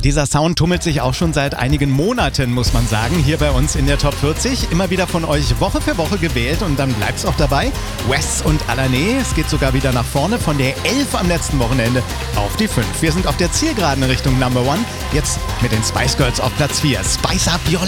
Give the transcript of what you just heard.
dieser Sound tummelt sich auch schon seit einigen Monaten, muss man sagen, hier bei uns in der Top 40. Immer wieder von euch Woche für Woche gewählt und dann bleibt's auch dabei. Wes und Alané, es geht sogar wieder nach vorne, von der 11 am letzten Wochenende auf die 5. Wir sind auf der Zielgeraden Richtung Number One, jetzt mit den Spice Girls auf Platz 4. Spice Up Your